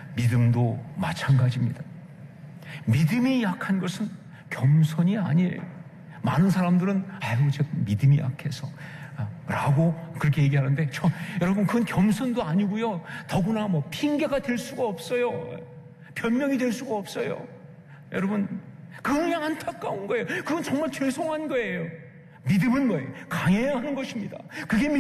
믿음도 마찬가지입니다. 믿음이 약한 것은 겸손이 아니에요. 많은 사람들은 아유 저 믿음이 약해서 라고 그렇게 얘기하는데 여러분 그건 겸손도 아니고요. 더구나 뭐 핑계가 될 수가 없어요. 변명이 될 수가 없어요. 여러분 그건 그냥 안타까운 거예요. 그건 정말 죄송한 거예요. 믿음은 뭐예요? 강해야 하는 것입니다. 그게